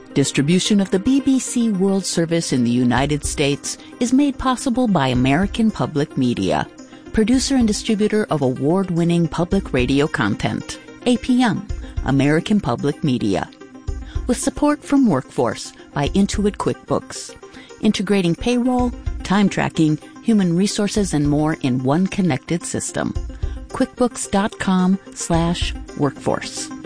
Distribution of the BBC World Service in the United States is made possible by American Public Media, producer and distributor of award-winning public radio content. APM, American Public Media. With support from Workforce by Intuit QuickBooks, integrating payroll, time tracking, human resources, and more in one connected system. QuickBooks.com/workforce.